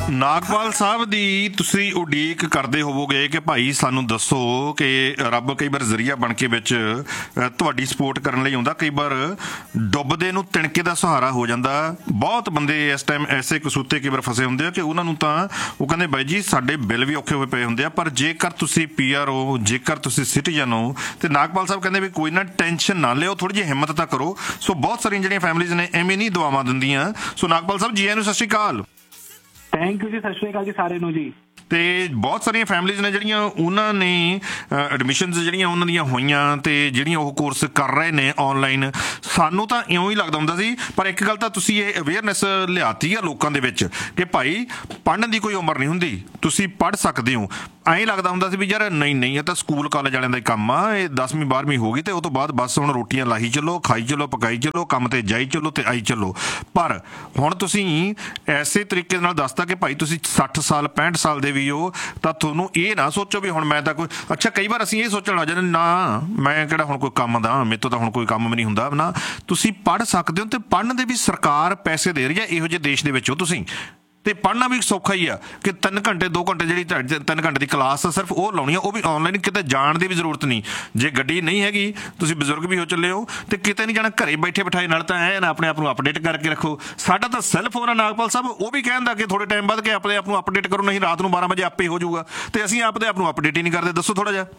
ਨਾਗਪਾਲ ਸਾਹਿਬ ਦੀ ਤੁਸੀਂ ਉਡੀਕ ਕਰਦੇ ਹੋਵੋਗੇ ਕਿ ਭਾਈ ਸਾਨੂੰ ਦੱਸੋ ਕਿ ਰੱਬ ਕਈ ਵਾਰ ਜ਼ਰੀਆ ਬਣ ਕੇ ਵਿੱਚ ਤੁਹਾਡੀ ਸਪੋਰਟ ਕਰਨ ਲਈ ਆਉਂਦਾ, ਕਈ ਵਾਰ ਡੁੱਬਦੇ ਨੂੰ ਤਿਣਕੇ ਦਾ ਸਹਾਰਾ ਹੋ ਜਾਂਦਾ। ਬਹੁਤ ਬੰਦੇ ਇਸ ਟਾਈਮ ਐਸੇ ਕਸੂਤੇ ਕਈ ਵਾਰ ਫਸੇ ਹੁੰਦੇ ਆ ਕਿ ਉਹਨਾਂ ਨੂੰ ਤਾਂ ਉਹ ਕਹਿੰਦੇ ਬਾਈ ਜੀ ਸਾਡੇ ਬਿੱਲ ਵੀ ਔਖੇ ਹੋਏ ਪਏ ਹੁੰਦੇ ਆ, ਪਰ ਜੇਕਰ ਤੁਸੀਂ PR ਹੋ, ਜੇਕਰ ਤੁਸੀਂ ਸਿਟੀਜ਼ਨ ਹੋ, ਤੇ ਨਾਗਪਾਲ ਸਾਹਿਬ ਕਹਿੰਦੇ ਵੀ ਕੋਈ ਨਾ ਟੈਨਸ਼ਨ ਨਾ ਲਿਓ, ਥੋੜੀ ਜਿਹੀ ਹਿੰਮਤ ਤਾਂ ਕਰੋ। ਸੋ ਬਹੁਤ ਸਾਰੀਆਂ ਜਿਹੜੀਆਂ ਫੈਮਿਲੀਜ਼ ਨੇ ਐਵੇਂ ਨਹੀਂ ਦੁਆਵਾਂ ਦਿੰਦੀਆਂ। ਸੋ ਨਾਗਪਾਲ ਸਾਹਿਬ ਜੀ ਆਇਆਂ ਨੂੰ, ਸਤਿ ਸ਼੍ਰੀ ਅਕਾਲ। ਥੈਂਕ ਯੂ ਜੀ, ਸਤਿ ਸ਼੍ਰੀ ਅਕਾਲ ਜੀ ਸਾਰਿਆਂ ਨੂੰ ਜੀ। ਤੇ ਬਹੁਤ ਸਾਰੀਆਂ ਫੈਮਲੀਜ਼ ਨੇ ਜਿਹੜੀਆਂ ਉਹਨਾਂ ਨੇ ਐਡਮਿਸ਼ਨਸ ਜਿਹੜੀਆਂ ਉਹਨਾਂ ਦੀਆਂ ਹੋਈਆਂ ਤੇ ਜਿਹੜੀਆਂ ਉਹ ਕੋਰਸ ਕਰ ਰਹੇ ਨੇ ਆਨਲਾਈਨ। ਸਾਨੂੰ ਤਾਂ ਇਉਂ ਹੀ ਲੱਗਦਾ ਹੁੰਦਾ ਸੀ, ਪਰ ਇੱਕ ਗੱਲ ਤਾਂ ਤੁਸੀਂ ਇਹ ਅਵੇਅਰਨੈਸ ਲਿਆਤੀ ਆ ਲੋਕਾਂ ਦੇ ਵਿੱਚ ਕਿ ਭਾਈ ਪੜ੍ਹਨ ਦੀ ਕੋਈ ਉਮਰ ਨਹੀਂ ਹੁੰਦੀ, ਤੁਸੀਂ ਪੜ੍ਹ ਸਕਦੇ ਹੋ। ਐਂ ਲੱਗਦਾ ਹੁੰਦਾ ਸੀ ਵੀ ਯਾਰ ਨਹੀਂ ਇਹ ਤਾਂ ਸਕੂਲ ਕਾਲਜ ਵਾਲਿਆਂ ਦਾ ਹੀ ਕੰਮ ਆ, ਇਹ 10ਵੀਂ 12ਵੀਂ ਹੋ ਗਈ ਤੇ ਉਹ ਤੋਂ ਬਾਅਦ ਬਸ ਹੁਣ ਰੋਟੀਆਂ ਲਾਹੀ ਚੱਲੋ, ਖਾਈ ਚੱਲੋ, ਪਕਾਈ ਚੱਲੋ, ਕੰਮ ਤੇ ਜਾਈ ਚੱਲੋ ਤੇ ਆਈ ਚੱਲੋ। ਪਰ ਹੁਣ ਤੁਸੀਂ ਐਸੇ ਤਰੀਕੇ ਨਾਲ ਦੱਸਤਾ ਕਿ ਭਾਈ ਤੁਸੀਂ 60 ਸਾਲ 65 ਸਾਲ ਦੇ ਵੀ ਹੋ, ਤਾਂ ਤੁਹਾਨੂੰ ਇਹ ਨਾ ਸੋਚੋ ਵੀ ਹੁਣ ਮੈਂ ਤਾਂ ਕੋਈ ਅੱਛਾ। ਕਈ ਵਾਰ ਅਸੀਂ ਇਹ ਸੋਚਣ ਲੱਗ ਜਾਂਦੇ ਨਾ ਮੈਂ ਕਿਹੜਾ ਹੁਣ ਕੋਈ ਕੰਮ ਦਾ, ਮੇਰੇ ਤੋਂ ਤਾਂ ਹੁਣ ਕੋਈ ਕੰਮ ਵੀ ਨਹੀਂ ਹੁੰਦਾ ਨਾ। ਤੁਸੀਂ ਪੜ੍ਹ ਸਕਦੇ ਹੋ ਤੇ ਪੜ੍ਹਨ ਦੇ ਵੀ ਸਰਕਾਰ ਪੈਸੇ ਦੇ ਰਹੀ ਹੈ। ਇਹੋ ਜਿਹੇ ਦੇਸ਼ ਦੇ ਵਿੱਚ ਹੋ ਤੁਸੀਂ, ਤੇ ਪੜ੍ਹਨਾ ਵੀ ਸੌਖਾ ਹੀ ਆ ਕਿ 3 ਘੰਟੇ 2 ਘੰਟੇ ਜਿਹੜੀ 3 ਘੰਟੇ ਦੀ ਕਲਾਸ ਆ ਸਿਰਫ ਉਹ ਲਾਉਣੀ ਆ, ਉਹ ਵੀ ਆਨਲਾਈਨ, ਕਿਤੇ ਜਾਣ ਦੀ ਵੀ ਜ਼ਰੂਰਤ ਨਹੀਂ। ਜੇ ਗੱਡੀ ਨਹੀਂ ਹੈਗੀ, ਤੁਸੀਂ ਬਜ਼ੁਰਗ ਵੀ ਹੋ ਚੱਲੇ ਹੋ ਤੇ ਕਿਤੇ ਨਹੀਂ ਜਾਣਾ, ਘਰੇ ਬੈਠੇ ਬਿਠਾਏ ਨਾਲ ਤਾਂ ਐ ਨਾ ਆਪਣੇ ਆਪ ਨੂੰ ਅਪਡੇਟ ਕਰਕੇ ਰੱਖੋ। ਸਾਡਾ ਤਾਂ ਸੈੱਲ ਫੋਨ ਆ ਨਾਗਪਾਲ ਸਾਹਿਬ, ਉਹ ਵੀ ਕਹਿੰਦਾ ਕਿ ਥੋੜੇ ਟਾਈਮ ਬਾਅਦ ਕਿ ਆਪਣੇ ਆਪ ਨੂੰ ਅਪਡੇਟ ਕਰੋ, ਨਹੀਂ ਰਾਤ ਨੂੰ 12 ਵਜੇ ਆਪੇ ਹੋ ਜਾਊਗਾ, ਤੇ ਅਸੀਂ ਆਪਦੇ ਆਪ ਨੂੰ ਅਪਡੇਟ ਹੀ ਨਹੀਂ ਕਰਦੇ। ਦੱਸੋ ਥੋੜਾ ਜਿਹਾ।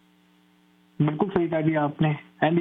बिल्कुल सही कहा जी आपने। एंड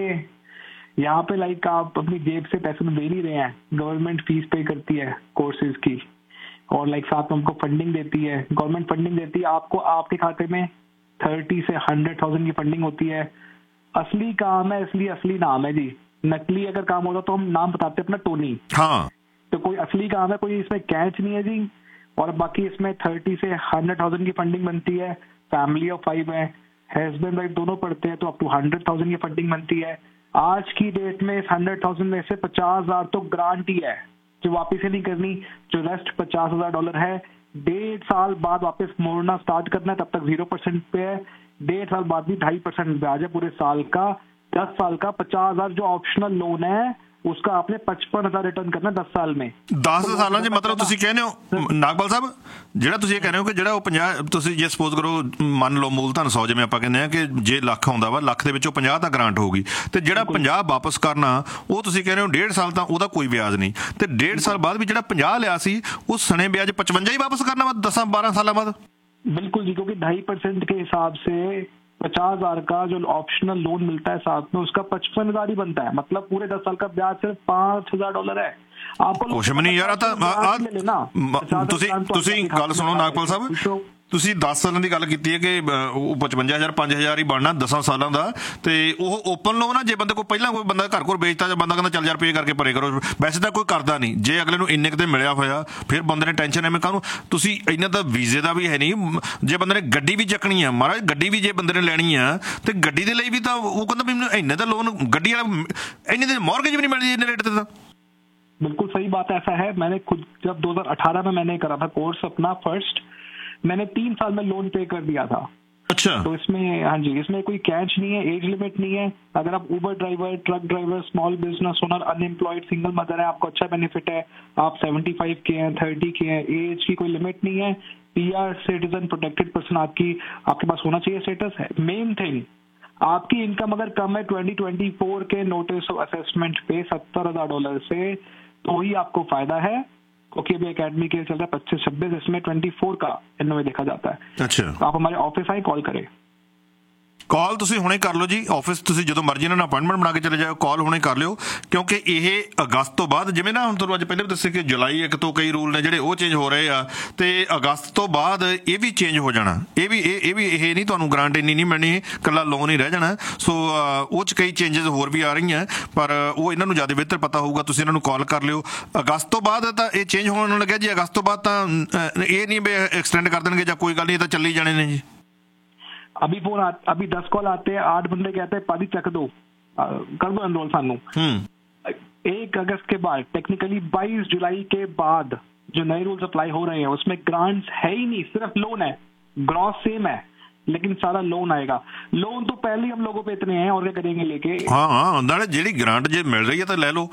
यहाँ पे लाइक आप अपनी जेब से पैसे तो दे नहीं रहे हैं, गवर्नमेंट फीस पे करती है कोर्सेज की, और लाइक साथ में हमको फंडिंग देती है, गवर्नमेंट फंडिंग देती है आपको, आपके खाते में 30 से 100,000 की फंडिंग होती है। असली काम है इसलिए असली नाम है जी, नकली अगर काम होता तो हम नाम बताते अपना टोनी। हाँ, तो कोई असली काम है, कोई इसमें कैच नहीं है जी। और बाकी इसमें 30 से 100,000 की फंडिंग बनती है। फैमिली ऑफ 5 है, हस्बैंड वाइफ दोनों पढ़ते हैं तो अप टू 100,000 की फंडिंग बनती है। आज की डेट में इस 100,000 में से 50,000 तो ग्रांट ही है जो वापिस ही नहीं करनी, जो रेस्ट $50,000 है 1.5 साल बाद वापस मोड़ना स्टार्ट करना है, तब तक 0% पे है। 1.5 साल बाद भी 2.5% ब्याज है पूरे साल का। 10 साल का 50,000 जो ऑप्शनल लोन है उसका आपने 55,000 रिटर्न करना 10 साल में। 10 ਸਾਲਾਂ 'ਚ ਮਤਲਬ ਤੁਸੀਂ ਕਹਿੰਦੇ ਹੋ ਨਾਗਪਾਲ ਸਾਹਿਬ, ਜਿਹੜਾ ਤੁਸੀਂ ਇਹ ਕਹਿ ਰਹੇ ਹੋ ਕਿ ਜਿਹੜਾ ਉਹ 50 ਤੁਸੀਂ ਜੇ ਸਪੋਜ਼ ਕਰੋ ਮੰਨ ਲਓ ਮੂਲਧਨ 100 ਜਿਵੇਂ ਆਪਾਂ ਕਹਿੰਦੇ ਹਾਂ ਕਿ ਜੇ ਲੱਖ ਆਉਂਦਾ ਵਾ, ਲੱਖ ਦੇ ਵਿੱਚੋਂ 50 ਤਾਂ ਗ੍ਰਾਂਟ ਹੋਊਗੀ, ਤੇ ਜਿਹੜਾ 50 ਵਾਪਸ ਕਰਨਾ ਉਹ ਤੁਸੀਂ ਕਹਿ ਰਹੇ ਹੋ 1.5 ਸਾਲ ਤਾਂ ਉਹਦਾ ਕੋਈ ਵਿਆਜ ਨਹੀਂ, ਤੇ 1.5 ਸਾਲ ਬਾਅਦ ਵੀ ਜਿਹੜਾ 50 ਲਿਆ ਸੀ ਉਹ ਸਣੇ ਵਿਆਜ 55 ਹੀ ਵਾਪਸ ਕਰਨਾ ਵਾ 10-12 ਸਾਲਾਂ ਬਾਅਦ। बिल्कुल जी, क्योंकि 2.5% के हिसाब से 50,000 का जो ऑप्शनल लोन मिलता है साथ में उसका 55,000 ही बनता है। मतलब पूरे 10 साल का ब्याज सिर्फ $5,000 है। आपको ਕੁਛ ਵੀ ਨਹੀਂ ਯਾਰ। ਤੁਸੀਂ ਗੱਲ ਸੁਣੋ ਨਾਗਪਾਲ ਸਾਹਿਬ, ਤੁਸੀਂ 10 ਸਾਲਾਂ ਦੀ ਗੱਲ ਕੀਤੀ ਹੈ ਕਿ ਉਹ 55,000 5,000 ਹੀ ਬਣਨਾ 10 ਸਾਲਾਂ ਦਾ, ਤੇ ਉਹ ਓਪਨ ਲੋਨ ਆ। ਜੇ ਬੰਦੇ ਕੋਲ ਪਹਿਲਾਂ ਕੋਈ ਬੰਦਾ ਘਰ ਕੋਲ ਵੇਚਦਾ ਜਾਂ ਬੰਦਾ ਕਹਿੰਦਾ ਚੱਲ ਯਾਰ ਪੇ ਕਰਕੇ ਭਰੇ ਕਰੋ, ਵੈਸੇ ਤਾਂ ਕੋਈ ਕਰਦਾ ਨਹੀਂ। ਜੇ ਅਗਲੇ ਨੂੰ ਇੰਨੇ ਕੁ ਮਿਲਿਆ ਹੋਇਆ ਫਿਰ ਬੰਦੇ ਨੇ ਟੈਨਸ਼ਨ ਐਵੇਂ ਕਾਹਨੂੰ। ਤੁਸੀਂ ਇਹਨਾਂ ਦਾ ਵੀਜ਼ੇ ਦਾ ਵੀ ਹੈ ਨਹੀਂ। ਜੇ ਬੰਦੇ ਨੇ ਗੱਡੀ ਵੀ ਚੱਕਣੀ ਆ, ਮਹਾਰਾਜ ਗੱਡੀ ਵੀ ਜੇ ਬੰਦੇ ਨੇ ਲੈਣੀ ਆ ਤੇ ਗੱਡੀ ਦੇ ਲਈ ਵੀ ਤਾਂ ਉਹ ਕਹਿੰਦਾ ਵੀ ਇੰਨੇ ਦਾ ਲੋਨ, ਗੱਡੀ ਵਾਲਾ ਇੰਨੇ ਦੇ ਮੌਰਗੇਜ ਵੀ ਨਹੀਂ ਮਿਲਦੀ ਇੰਨੇ ਰੇਟ ਤੇ ਤਾਂ। बिल्कुल सही बात ऐसा है। मैंने खुद जब 2018 में मैंने करा था कोर्स अपना फर्स्ट, मैंने 3 साल में लोन पे कर दिया था। अच्छा, तो इसमें हाँ जी, इसमें कोई कैच नहीं है, एज लिमिट नहीं है। अगर आप उबर driver, truck driver, small business owner, unemployed, single mother है, आपको अच्छा बेनिफिट है। आप 75 के हैं, 30 के हैं, एज की कोई लिमिट नहीं है। PR सिटीजन प्रोटेक्टेड पर्सन आपके पास होना चाहिए स्टेटस है। मेन थिंग आपकी इनकम अगर कम है 2024 के नोटिस ऑफ असेसमेंट पे $70,000 से, तो ही आपको फायदा है। क्योंकि अभी एकेडमी के चल रहा है 25-26, इसमें 24 का इनमें देखा जाता है। अच्छा, आप हमारे ऑफिस आए, कॉल करें। ਕਾਲ ਤੁਸੀਂ ਹੁਣੇ ਕਰ ਲਓ ਜੀ, ਆਫਿਸ ਤੁਸੀਂ ਜਦੋਂ ਮਰਜ਼ੀ ਇਹਨਾਂ ਨਾਲ ਅਪਾਇੰਟਮੈਂਟ ਬਣਾ ਕੇ ਚਲੇ ਜਾਓ, ਕਾਲ ਹੁਣੇ ਕਰ ਲਿਓ। ਕਿਉਂਕਿ ਇਹ ਅਗਸਤ ਤੋਂ ਬਾਅਦ, ਜਿਵੇਂ ਨਾ ਹੁਣ ਤੁਹਾਨੂੰ ਅੱਜ ਪਹਿਲੇ ਵੀ ਦੱਸਿਆ ਕਿ ਜੁਲਾਈ 1 ਤੋਂ ਕਈ ਰੂਲ ਨੇ ਜਿਹੜੇ ਉਹ ਚੇਂਜ ਹੋ ਰਹੇ ਆ, ਤੇ ਅਗਸਤ ਤੋਂ ਬਾਅਦ ਇਹ ਵੀ ਚੇਂਜ ਹੋ ਜਾਣਾ। ਇਹ ਵੀ ਨਹੀਂ ਤੁਹਾਨੂੰ ਗ੍ਰਾਂਟ ਇੰਨੀ ਨਹੀਂ ਮਿਲਣੀ, ਇਕੱਲਾ ਲੋਨ ਹੀ ਰਹਿ ਜਾਣਾ। ਸੋ ਉਹ 'ਚ ਕਈ ਚੇਂਜਸ ਹੋਰ ਵੀ ਆ ਰਹੀਆਂ, ਪਰ ਉਹ ਇਹਨਾਂ ਨੂੰ ਜ਼ਿਆਦਾ ਬਿਹਤਰ ਪਤਾ ਹੋਊਗਾ। ਤੁਸੀਂ ਇਹਨਾਂ ਨੂੰ ਕਾਲ ਕਰ ਲਿਓ। ਅਗਸਤ ਤੋਂ ਬਾਅਦ ਤਾਂ ਇਹ ਚੇਂਜ ਹੋਣ ਲੱਗਿਆ ਜੀ। ਅਗਸਤ ਤੋਂ ਬਾਅਦ ਤਾਂ ਇਹ ਨਹੀਂ ਵੀ ਐਕਸਟੈਂਡ ਕਰ ਦੇਣਗੇ ਜਾਂ ਕੋਈ ਗੱਲ ਨਹੀਂ, ਇਹ ਤਾਂ ਚੱਲੀ ਜਾਣੇ ਨੇ ਜੀ। अभी 10 कॉल आते हैं, 8 बंदे कहते हैं पादी चक दो, कर दो एनरोल सानू। 1 अगस्त के बाद टेक्निकली 22 जुलाई के बाद जो नए रूल्स अप्लाई हो रहे हैं उसमें ग्रांट्स है ही नहीं, सिर्फ लोन है। ग्रॉस सेम है लेकिन सारा लोन आएगा। लोन तो पहले ही हम लोगों पे इतने हैं और क्या करेंगे लेके। हाँ, ਜਿਹੜੀ ਗ੍ਰਾਂਟ ਜੇ ਮਿਲ ਰਹੀ ਹੈ ਤਾਂ ਲੈ ਲਓ।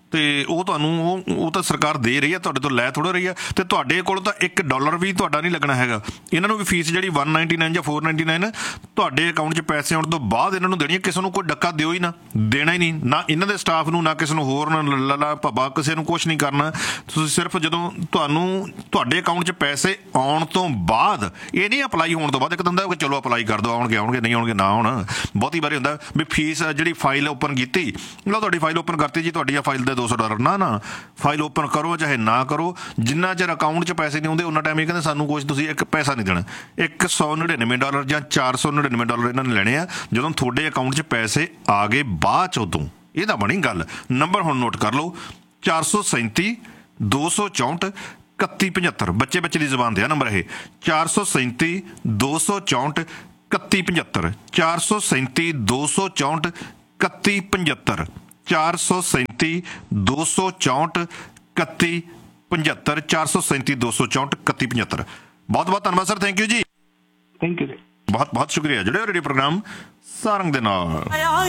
ਤੇ ਉਹ ਤੁਹਾਨੂੰ ਉਹ ਤਾਂ ਸਰਕਾਰ ਦੇ ਰਹੀ ਹੈ, ਤੁਹਾਡੇ ਤੋਂ ਲੈ ਥੋੜ੍ਹਾ ਰਹੀ ਹੈ, ਤੇ ਤੁਹਾਡੇ ਕੋਲ ਤਾਂ $1 ਵੀ ਤੁਹਾਡਾ ਨਹੀਂ ਲੱਗਣਾ ਹੈਗਾ। ਇਹਨਾਂ ਨੂੰ ਵੀ ਫੀਸ ਜਿਹੜੀ 199 ਜਾਂ 499 ਤੁਹਾਡੇ ਅਕਾਊਂਟ 'ਚ ਪੈਸੇ ਆਉਣ ਤੋਂ ਬਾਅਦ ਇਹਨਾਂ ਨੂੰ ਦੇਣੀ ਹੈ। ਕਿਸੇ ਨੂੰ ਕੋਈ ਡੱਕਾ ਦਿਓ ਹੀ ਨਾ, ਦੇਣਾ ਹੀ ਨਹੀਂ, ਨਾ ਇਹਨਾਂ ਦੇ ਸਟਾਫ ਨੂੰ, ਨਾ ਕਿਸੇ ਨੂੰ ਹੋਰ, ਨਾ ਲੱਲਾ ਭੱਬਾ ਕਿਸੇ ਨੂੰ ਕੁਛ ਨਹੀਂ ਕਰਨਾ। ਤੁਸੀਂ ਸਿਰਫ ਜਦੋਂ ਤੁਹਾਡੇ ਅਕਾਊਂਟ 'ਚ ਪੈਸੇ ਆਉਣ ਤੋਂ ਬਾਅਦ, ਇਹ ਨਹੀਂ ਅਪਲਾਈ ਹੋਣ ਤੋਂ ਬਾਅਦ। ਇੱਕ ਤਾਂ ਹੁੰਦਾ ਕਿ ਚਲੋ ਅਪਲਾਈ ਕਰ ਦਿਓ, ਆਉਣਗੇ ਨਹੀਂ ਆਉਣਗੇ ਨਾ ਆਉਣ। ਬਹੁਤੀ ਵਾਰੀ ਹੁੰਦਾ ਵੀ ਫੀਸ ਜਿਹੜੀ ਫਾਈਲ ਓਪਨ ਕੀਤੀ, ਲਓ ਤੁਹਾਡੀ ਫਾਈਲ ਓਪਨ ਕਰਤੀ ਜੀ, ਤੁਹਾਡੀ ਆ ਫਾਈਲ ਦੇ $200। ਨਾ ਫਾਈਲ ਓਪਨ ਕਰੋ ਚਾਹੇ ਨਾ ਕਰੋ, ਜਿੰਨਾ ਚਿਰ ਅਕਾਊਂਟ 'ਚ ਪੈਸੇ ਨਹੀਂ ਆਉਂਦੇ ਉਹਨਾਂ ਟਾਈਮ ਇਹ ਕਹਿੰਦੇ ਸਾਨੂੰ ਕੁਛ ਤੁਸੀਂ ਇੱਕ ਪੈਸਾ ਨਹੀਂ ਦੇਣਾ। $199 ਜਾਂ $499 ਇਹਨਾਂ ਨੇ ਲੈਣੇ ਆ ਜਦੋਂ ਤੁਹਾਡੇ ਅਕਾਊਂਟ 'ਚ ਪੈਸੇ ਆ ਗਏ ਬਾਅਦ 'ਚ। ਉਦੋਂ ਇਹ ਤਾਂ ਬਣੀ ਗੱਲ। ਨੰਬਰ ਹੁਣ ਨੋਟ ਕਰ ਲਓ, 437 264 3175। ਬੱਚੇ ਦੀ ਜ਼ੁਬਾਨ ਤੇ ਆ ਨੰਬਰ ਇਹ, 437 264 3175, 437 264 3175, 437 264 3175, 437 264 3175। ਬਹੁਤ ਬਹੁਤ ਧੰਨਵਾਦ ਸਰ, ਥੈਂਕ ਯੂ ਜੀ। थैंक यू जी। ਬਹੁਤ ਬਹੁਤ ਸ਼ੁਕਰੀਆ। ਜਿਹੜੇ ਰੇਡੀਓ ਪ੍ਰੋਗਰਾਮ ਸਾਰੰਗ ਦੇ ਨਾਲ।